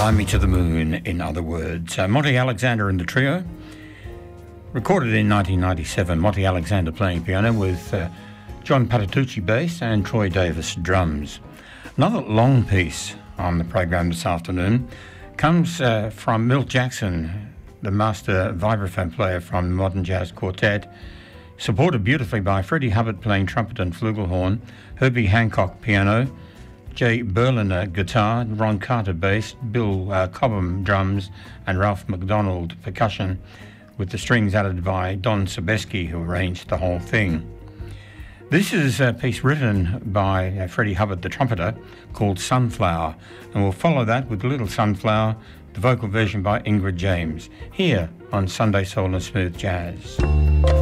Fly Me to the Moon, in other words. Monty Alexander and the Trio, recorded in 1997. Monty Alexander playing piano with John Patitucci bass and Troy Davis drums. Another long piece on the program this afternoon comes from Milt Jackson, the master vibraphone player from the Modern Jazz Quartet, supported beautifully by Freddie Hubbard playing trumpet and flugelhorn, Herbie Hancock piano, Jay Berliner guitar, Ron Carter bass, Bill Cobham drums, and Ralph McDonald percussion, with the strings added by Don Sebeski, who arranged the whole thing. This is a piece written by Freddie Hubbard, the trumpeter, called Sunflower, and we'll follow that with Little Sunflower, the vocal version by Ingrid James, here on Sunday Soul and Smooth Jazz.